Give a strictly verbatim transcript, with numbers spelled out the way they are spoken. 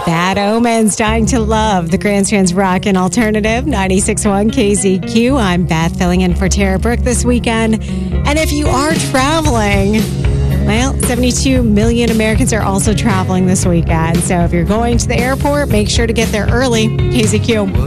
Bad Omens, Dying to Love, the Grandstand's Rock and Alternative, ninety-six point one K Z Q. I'm Beth, filling in for Tara Brooke this weekend. And if you are traveling, well, seventy-two million Americans are also traveling this weekend. So if you're going to the airport, make sure to get there early. K Z Q.